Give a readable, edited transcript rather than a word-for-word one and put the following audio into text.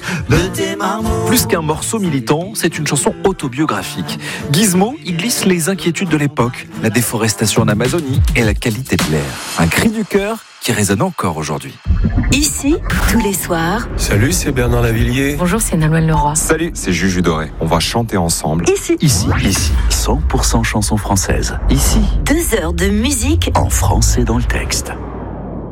de tes marmots. Plus qu'un morceau militant, c'est une chanson autobiographique. Gizmo y glisse les inquiétudes de l'époque, la déforestation en Amazonie et la qualité de l'air. Un cri du cœur qui résonne encore aujourd'hui. Ici, tous les soirs. Salut, c'est Bernard Lavillier. Bonjour, c'est Nolwenn Leroy. Salut, c'est Juju Doré. On va chanter ensemble. Ici. 100% chansons françaises. Ici, 2 heures de musique en français dans le texte.